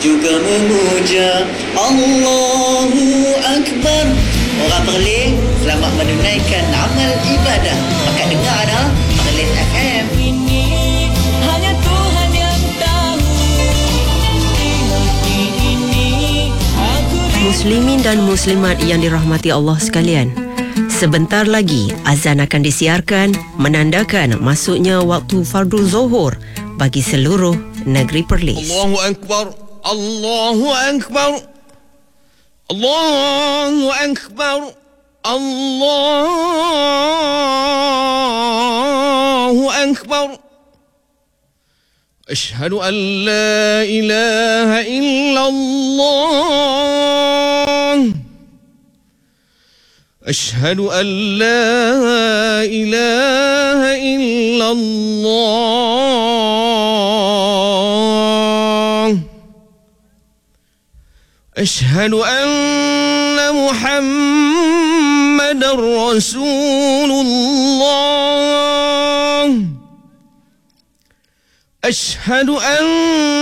juga memuja Allahu Akbar. Orang Perlis selamat menunaikan amal ibadah. Maka dengar dah Perlis FM. Ini hanya Tuhan yang tahu. Di hati ini aku Muslimin dan muslimat yang dirahmati Allah sekalian, sebentar lagi azan akan disiarkan menandakan masuknya waktu fardu zuhur bagi seluruh negeri Perlis. Allahu Akbar, Allahu Akbar, Allahu Akbar, Allahu Akbar. Ashhadu an la ilaha illallah. Ashhadu an la ilaha illallah. Ashhadu anna Muhammadar Rasulullah. أشهد أن